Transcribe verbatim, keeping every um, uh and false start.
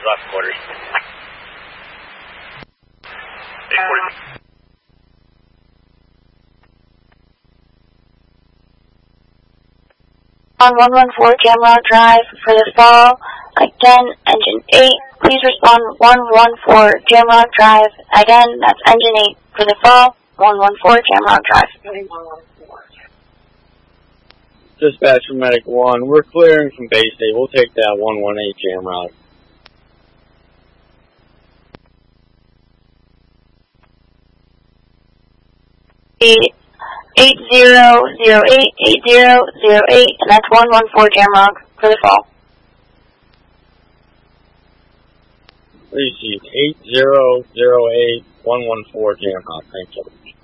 left quarters. eight forty. On one one four Jamrock Drive for the fall, again, engine eight. Please respond one one four Jamrock Drive. Again, that's engine eight for the fall, one one four Jamrock Drive. Dispatch from Medic one, we're clearing from base eight. We'll take that one one eight Jamrock. Eight. Eight zero zero eight eight zero zero eight, and that's one one four Jamrock for the fall. Please see eight zero zero eight one one four Jamrock. Thank you.